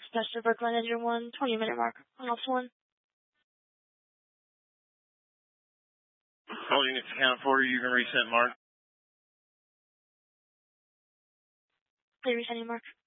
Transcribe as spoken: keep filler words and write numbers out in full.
Pastor Brooklyn at your one twenty minute mark on ops one. All units accounted for, you can reset mark. Play resetting mark.